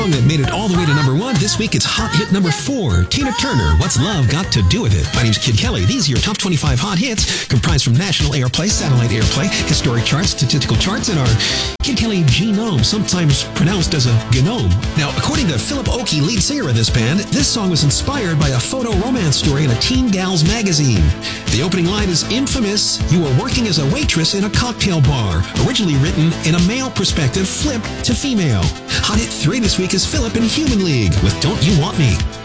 That made it all the way to number 1. This week it's hot hit number 4. Tina Turner, What's Love Got to Do With It? My name's Kid Kelly. These are your top 25 hot hits, comprised from national airplay, satellite airplay, historic charts, statistical charts, and our Kid Kelly genome, sometimes pronounced as a gnome. Now, according to Philip Oakey, lead singer of this band, this song was inspired by a photo romance story in a teen gals magazine. The opening line is infamous. You were working as a waitress in a cocktail bar, originally written in a male perspective, flipped to female. Hot hit 3 this week is Philip in Human League with Don't You Want Me?